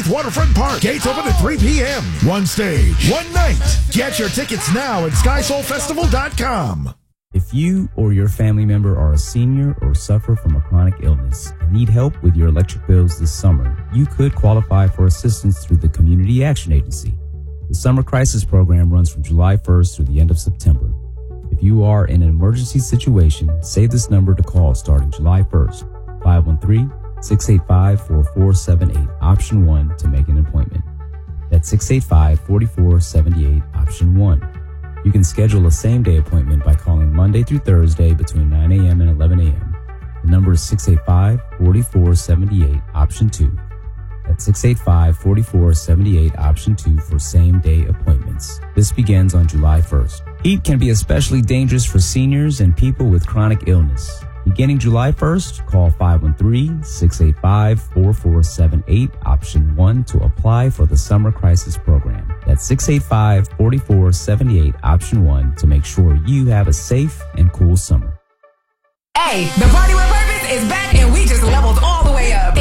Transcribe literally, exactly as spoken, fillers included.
Waterfront Park. Gates open at three p.m. One stage, one night. Get your tickets now at sky soul festival dot com. If you or your family member are a senior or suffer from a chronic illness and need help with your electric bills this summer, you could qualify for assistance through the Community Action Agency. The Summer Crisis Program runs from July first through the end of September. If you are in an emergency situation, save this number to call starting July first, five one three, six eight five, four four seven eight, option one to make an appointment. That's six eight five, four four seven eight, option one. You can schedule a same-day appointment by calling Monday through Thursday between nine a.m. and eleven a.m. The number is six eight five, four four seven eight, option two. That's six eight five, four four seven eight, option two for same-day appointments. This begins on July first. Heat can be especially dangerous for seniors and people with chronic illness. Beginning July first, call five one three, six eight five, four four seven eight, option one to apply for the Summer Crisis Program. That's six eight five, four four seven eight, option one to make sure you have a safe and cool summer. Hey, the Party with Purpose is back and we just leveled all the way up.